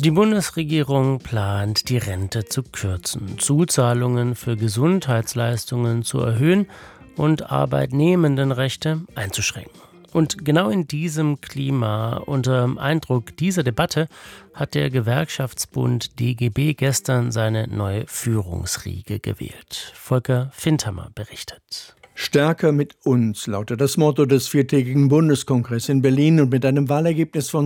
Die Bundesregierung plant, die Rente zu kürzen, Zuzahlungen für Gesundheitsleistungen zu erhöhen und Arbeitnehmendenrechte einzuschränken. Und genau in diesem Klima, unter Eindruck dieser Debatte, hat der Gewerkschaftsbund DGB gestern seine neue Führungsriege gewählt. Volker Findhammer berichtet. Stärker mit uns lautet das Motto des viertägigen Bundeskongresses in Berlin, und mit einem Wahlergebnis von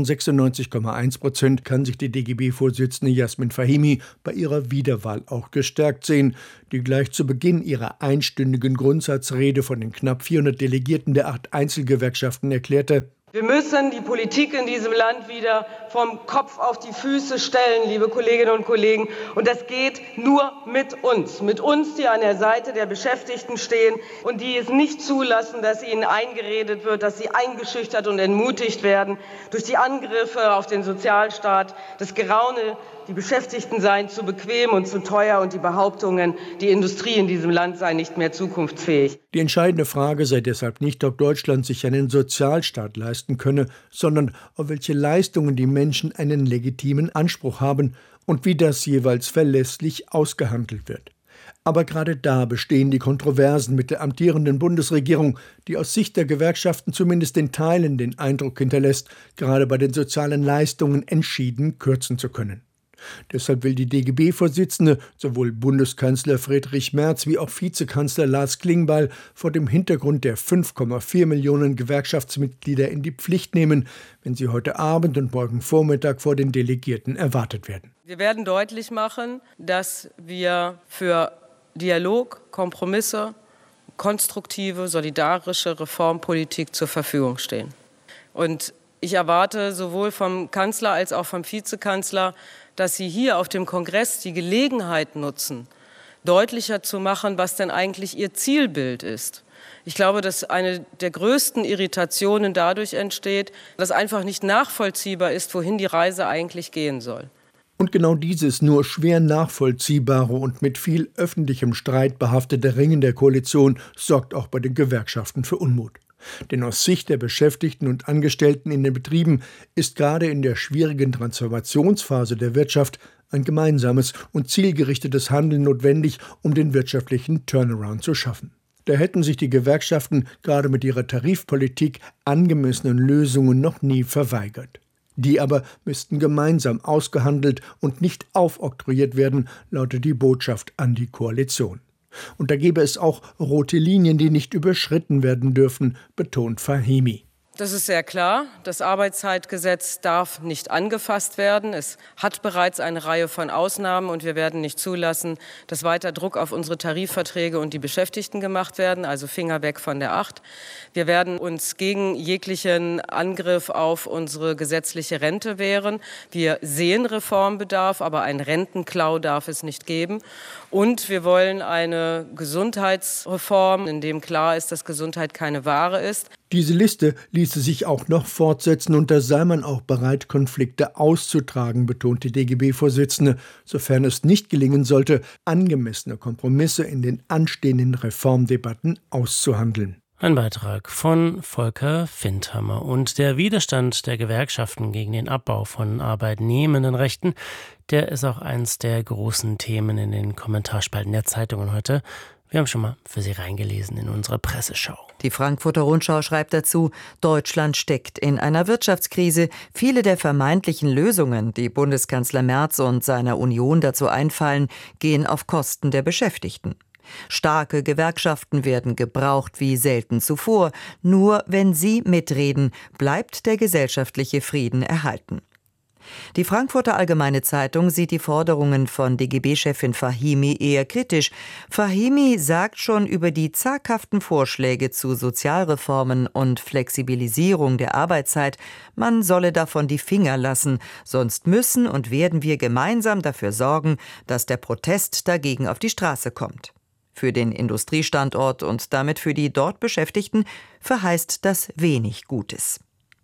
96,1% kann sich die DGB-Vorsitzende Jasmin Fahimi bei ihrer Wiederwahl auch gestärkt sehen, die gleich zu Beginn ihrer einstündigen Grundsatzrede von den knapp 400 Delegierten der 8 Einzelgewerkschaften erklärte: Wir müssen die Politik in diesem Land wieder vom Kopf auf die Füße stellen, liebe Kolleginnen und Kollegen. Und das geht nur mit uns, die an der Seite der Beschäftigten stehen und die es nicht zulassen, dass ihnen eingeredet wird, dass sie eingeschüchtert und entmutigt werden durch die Angriffe auf den Sozialstaat, das Geraune, die Beschäftigten seien zu bequem und zu teuer und die Behauptungen, die Industrie in diesem Land sei nicht mehr zukunftsfähig. Die entscheidende Frage sei deshalb nicht, ob Deutschland sich einen Sozialstaat leisten könne, sondern auf welche Leistungen die Menschen einen legitimen Anspruch haben und wie das jeweils verlässlich ausgehandelt wird. Aber gerade da bestehen die Kontroversen mit der amtierenden Bundesregierung, die aus Sicht der Gewerkschaften zumindest in Teilen den Eindruck hinterlässt, gerade bei den sozialen Leistungen entschieden kürzen zu können. Deshalb will die DGB-Vorsitzende sowohl Bundeskanzler Friedrich Merz wie auch Vizekanzler Lars Klingbeil vor dem Hintergrund der 5,4 Millionen Gewerkschaftsmitglieder in die Pflicht nehmen, wenn sie heute Abend und morgen Vormittag vor den Delegierten erwartet werden. Wir werden deutlich machen, dass wir für Dialog, Kompromisse, konstruktive, solidarische Reformpolitik zur Verfügung stehen. Und ich erwarte sowohl vom Kanzler als auch vom Vizekanzler, dass Sie hier auf dem Kongress die Gelegenheit nutzen, deutlicher zu machen, was denn eigentlich Ihr Zielbild ist. Ich glaube, dass eine der größten Irritationen dadurch entsteht, dass einfach nicht nachvollziehbar ist, wohin die Reise eigentlich gehen soll. Und genau dieses nur schwer nachvollziehbare und mit viel öffentlichem Streit behaftete Ringen der Koalition sorgt auch bei den Gewerkschaften für Unmut. Denn aus Sicht der Beschäftigten und Angestellten in den Betrieben ist gerade in der schwierigen Transformationsphase der Wirtschaft ein gemeinsames und zielgerichtetes Handeln notwendig, um den wirtschaftlichen Turnaround zu schaffen. Da hätten sich die Gewerkschaften gerade mit ihrer Tarifpolitik angemessenen Lösungen noch nie verweigert. Die aber müssten gemeinsam ausgehandelt und nicht aufoktroyiert werden, lautet die Botschaft an die Koalition. Und da gäbe es auch rote Linien, die nicht überschritten werden dürfen, betont Fahimi. Das ist sehr klar. Das Arbeitszeitgesetz darf nicht angefasst werden. Es hat bereits eine Reihe von Ausnahmen und wir werden nicht zulassen, dass weiter Druck auf unsere Tarifverträge und die Beschäftigten gemacht werden, also Finger weg von der 8. Wir werden uns gegen jeglichen Angriff auf unsere gesetzliche Rente wehren. Wir sehen Reformbedarf, aber einen Rentenklau darf es nicht geben. Und wir wollen eine Gesundheitsreform, in dem klar ist, dass Gesundheit keine Ware ist. Diese Liste ließe sich auch noch fortsetzen, und da sei man auch bereit, Konflikte auszutragen, betont die DGB-Vorsitzende, sofern es nicht gelingen sollte, angemessene Kompromisse in den anstehenden Reformdebatten auszuhandeln. Ein Beitrag von Volker Findhammer. Und der Widerstand der Gewerkschaften gegen den Abbau von Arbeitnehmendenrechten, der ist auch eins der großen Themen in den Kommentarspalten der Zeitungen heute. Wir haben schon mal für Sie reingelesen in unsere Presseschau. Die Frankfurter Rundschau schreibt dazu: Deutschland steckt in einer Wirtschaftskrise. Viele der vermeintlichen Lösungen, die Bundeskanzler Merz und seiner Union dazu einfallen, gehen auf Kosten der Beschäftigten. Starke Gewerkschaften werden gebraucht wie selten zuvor. Nur wenn sie mitreden, bleibt der gesellschaftliche Frieden erhalten. Die Frankfurter Allgemeine Zeitung sieht die Forderungen von DGB-Chefin Fahimi eher kritisch. Fahimi sagt schon über die zaghaften Vorschläge zu Sozialreformen und Flexibilisierung der Arbeitszeit, man solle davon die Finger lassen, sonst müssen und werden wir gemeinsam dafür sorgen, dass der Protest dagegen auf die Straße kommt. Für den Industriestandort und damit für die dort Beschäftigten verheißt das wenig Gutes.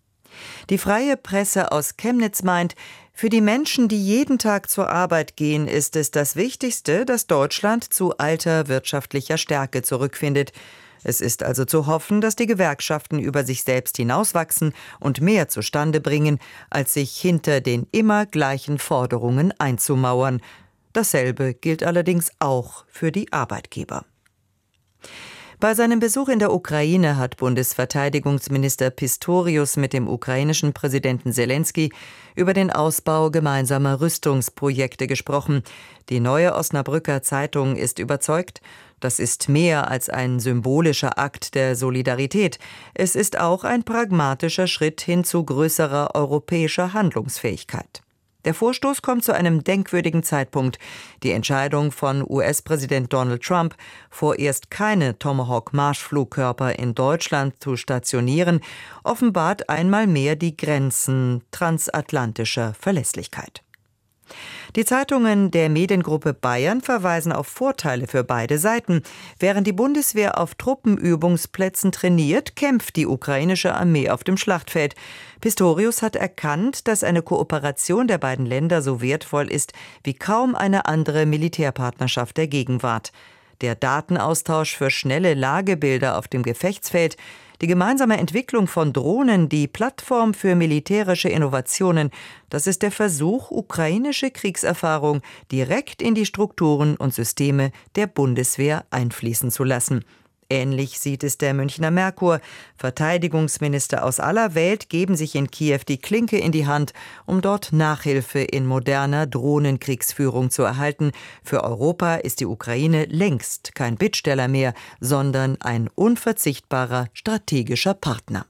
Die Freie Presse aus Chemnitz meint, für die Menschen, die jeden Tag zur Arbeit gehen, ist es das Wichtigste, dass Deutschland zu alter wirtschaftlicher Stärke zurückfindet. Es ist also zu hoffen, dass die Gewerkschaften über sich selbst hinauswachsen und mehr zustande bringen, als sich hinter den immer gleichen Forderungen einzumauern. Dasselbe gilt allerdings auch für die Arbeitgeber. Bei seinem Besuch in der Ukraine hat Bundesverteidigungsminister Pistorius mit dem ukrainischen Präsidenten Selenskyj über den Ausbau gemeinsamer Rüstungsprojekte gesprochen. Die Neue Osnabrücker Zeitung ist überzeugt, das ist mehr als ein symbolischer Akt der Solidarität. Es ist auch ein pragmatischer Schritt hin zu größerer europäischer Handlungsfähigkeit. Der Vorstoß kommt zu einem denkwürdigen Zeitpunkt. Die Entscheidung von US-Präsident Donald Trump, vorerst keine Tomahawk-Marschflugkörper in Deutschland zu stationieren, offenbart einmal mehr die Grenzen transatlantischer Verlässlichkeit. Die Zeitungen der Mediengruppe Bayern verweisen auf Vorteile für beide Seiten. Während die Bundeswehr auf Truppenübungsplätzen trainiert, kämpft die ukrainische Armee auf dem Schlachtfeld. Pistorius hat erkannt, dass eine Kooperation der beiden Länder so wertvoll ist wie kaum eine andere Militärpartnerschaft der Gegenwart. Der Datenaustausch für schnelle Lagebilder auf dem Gefechtsfeld, die gemeinsame Entwicklung von Drohnen, die Plattform für militärische Innovationen, das ist der Versuch, ukrainische Kriegserfahrung direkt in die Strukturen und Systeme der Bundeswehr einfließen zu lassen. Ähnlich sieht es der Münchner Merkur. Verteidigungsminister aus aller Welt geben sich in Kiew die Klinke in die Hand, um dort Nachhilfe in moderner Drohnenkriegsführung zu erhalten. Für Europa ist die Ukraine längst kein Bittsteller mehr, sondern ein unverzichtbarer strategischer Partner.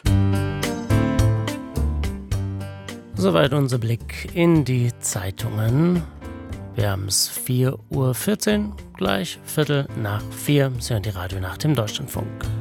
Soweit unser Blick in die Zeitungen. Wir haben es 4:14 Uhr, gleich 4:15. Sie hören die Radionacht im Deutschlandfunk.